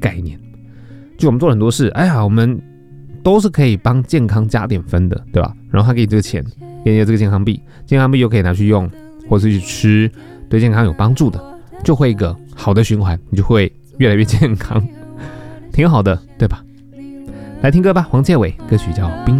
概念。就我们做了很多事，哎呀，我们都是可以帮健康加点分的，对吧？然后他给你这个钱，给你这个健康币，健康币又可以拿去用，或是去吃，对健康有帮助的，就会一个好的循环，你就会越来越健康，挺好的，对吧？来听歌吧，黄建伟，歌曲叫《冰》。